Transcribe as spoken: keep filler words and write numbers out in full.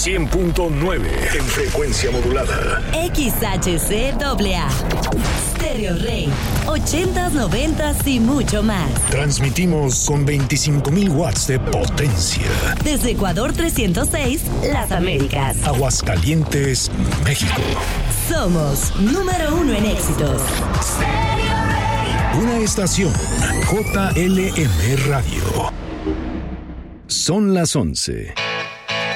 cien punto nueve en frecuencia modulada. X H C A A. Stereo Rey. ochentas, noventas y mucho más. Transmitimos con veinticinco mil watts de potencia. Desde Ecuador trescientos seis, Las Américas. Aguascalientes, México. Somos número uno en éxitos. Stereo Rey. Una estación J L M Radio. Son las once.